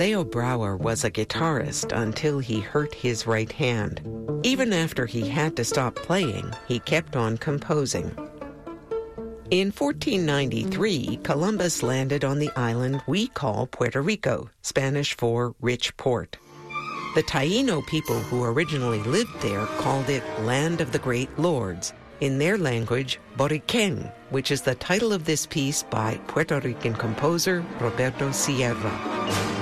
Leo Brouwer was a guitarist until he hurt his right hand. Even after he had to stop playing, he kept on composing. In 1493, Columbus landed on the island we call Puerto Rico, Spanish for rich port. The Taíno people who originally lived there called it Land of the Great Lords, in their language, Boriquén, which is the title of this piece by Puerto Rican composer Roberto Sierra.